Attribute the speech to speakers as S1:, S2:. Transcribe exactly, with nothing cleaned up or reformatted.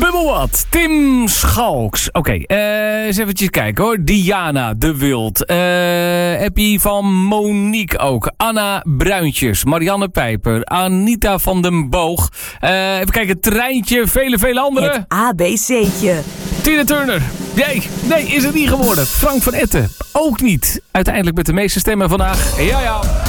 S1: Dubbel wat. Tim Schalks. Oké, okay, uh, eens eventjes kijken hoor. Diana de Wild. Uh, Eppie van Monique ook. Anna Bruintjes. Marianne Pijper. Anita van den Boog. Uh, even kijken, Treintje. Vele, vele anderen.
S2: Het A B C'tje.
S1: Tina Turner. Nee, nee, is het niet geworden. Frank van Etten. Ook niet. Uiteindelijk met de meeste stemmen vandaag. Ja, ja.